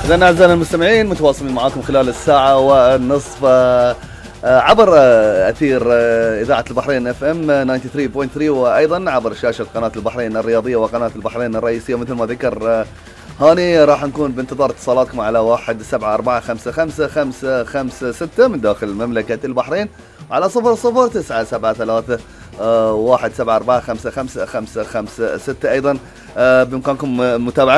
إذا أعزائنا المستمعين متواصلين معاكم خلال الساعة والنصف عبر أثير إذاعة البحرين FM 93.3 وأيضا عبر شاشة قناة البحرين الرياضية وقناة البحرين الرئيسية. مثل ما ذكر هاني راح نكون بانتظار اتصالاتكم على 174455556 من داخل مملكة البحرين وعلى 00973 174555556 أيضا بإمكانكم متابعة